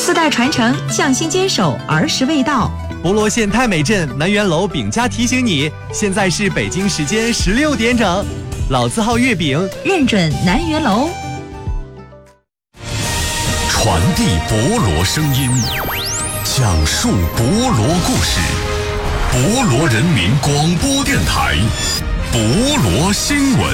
4代传承，匠心坚守，儿时味道。 博罗县太美镇南园楼饼家提醒你，现在是北京时间16点整，老字号月饼认准南园楼。 传递博罗声音，讲述博罗故事，博罗人民广播电台，博罗新闻。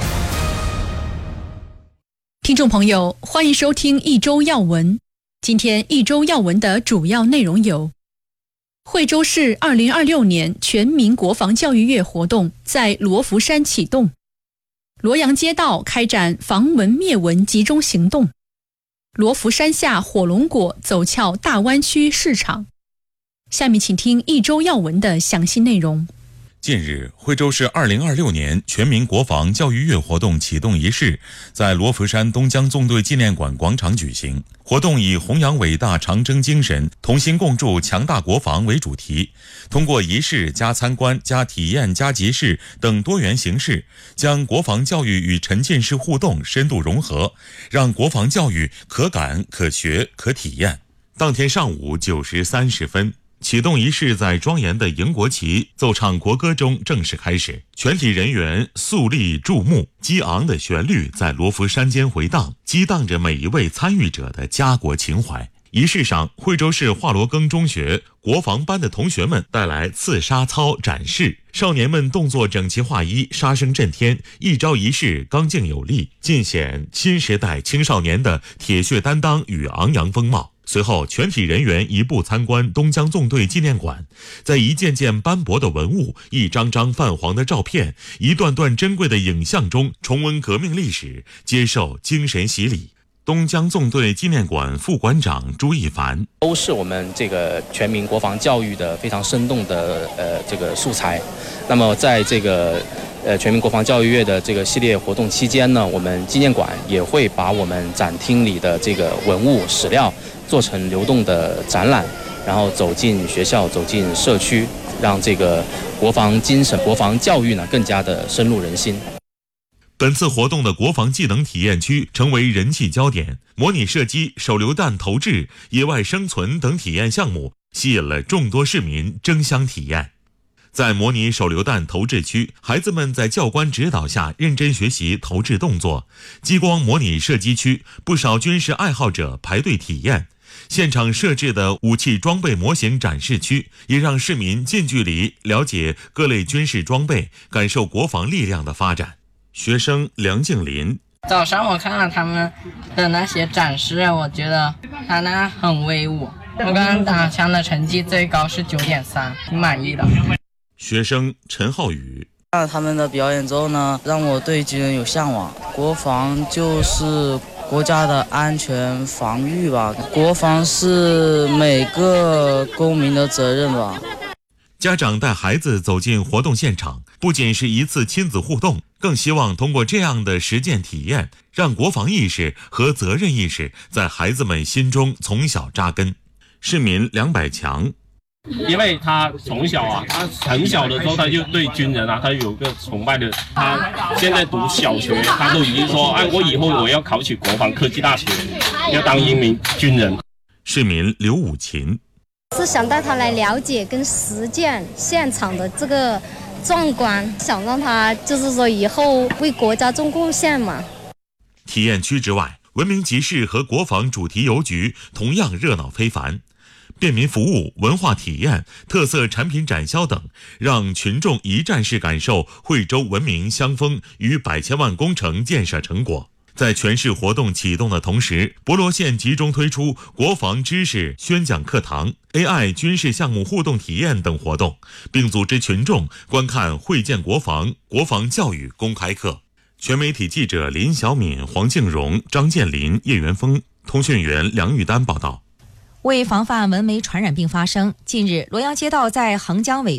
听众朋友，欢迎收听一周要闻。今天一周要闻的主要内容有：惠州市2026年全民国防教育月活动在罗浮山启动，罗阳街道开展防蚊灭蚊集中行动，罗浮山下火龙果走俏大湾区市场。下面请听一周要闻的详细内容。 近日，惠州市2026年全民国防教育月活动启动仪式在罗浮山东江纵队纪念馆广场举行。活动以弘扬伟大长征精神，同心共筑强大国防为主题，通过仪式加参观加体验加集市等多元形式，将国防教育与沉浸式互动深度融合，让国防教育可感可学可体验。当天上午9时30分，启动仪式在庄严的迎国旗、奏唱国歌中正式开始，全体人员肃立注目，激昂的旋律在罗浮山间回荡，激荡着每一位参与者的家国情怀。仪式上，惠州市华罗庚中学国防班的同学们带来刺杀操展示，少年们动作整齐划一，杀声震天，一招一式刚劲有力，尽显新时代青少年的铁血担当与昂扬风貌。随后，全体人员移步参观东江纵队纪念馆，在一件件斑驳的文物、一张张泛黄的照片、一段段珍贵的影像中，重温革命历史，接受精神洗礼。东江纵队纪念馆副馆长朱一凡： 都是我们这个全民国防教育的非常生动的这个素材。那么在这个全民国防教育月的这个系列活动期间呢，我们纪念馆也会把我们展厅里的这个文物史料做成流动的展览，然后走进学校，走进社区，让这个国防精神、国防教育呢更加的深入人心。 本次活动的国防技能体验区成为人气焦点，模拟射击、手榴弹投掷、野外生存等体验项目吸引了众多市民争相体验。在模拟手榴弹投掷区，孩子们在教官指导下认真学习投掷动作；激光模拟射击区，不少军事爱好者排队体验。现场设置的武器装备模型展示区，也让市民近距离了解各类军事装备，感受国防力量的发展。学生梁静林： 早上我看了他们的那些展示，我觉得他那很威武。我刚刚打枪的成绩最高是9.3，挺满意的。 学生陈浩宇： 看了他们的表演之后呢，让我对军人有向往。国防就是国家的安全防御吧，国防是每个公民的责任吧。 家长带孩子走进活动现场，不仅是一次亲子互动，更希望通过这样的实践体验，让国防意识和责任意识在孩子们心中从小扎根。市民梁百强： 因为他从小他很小的时候他就对军人他有个崇拜的，他现在读小学，他都已经说，我以后我要考取国防科技大学，要当一名军人。 市民刘武琴： 是想带他来了解跟实践现场的这个壮观，想让他就是说以后为国家做贡献嘛。 体验区之外，文明集市和国防主题邮局同样热闹非凡。便民服务、文化体验、特色产品展销等，让群众一站式感受惠州文明乡风与100千万工程建设成果。在全市活动启动的同时，博罗县集中推出国防知识宣讲课堂、AI 军事项目互动体验等活动，并组织群众观看会建国防、国防教育公开课。全媒体记者林小敏、黄静荣、张建林、叶元峰，通讯员梁玉丹报道。 为防范蚊媒传染病发生，近日罗阳街道在横江尾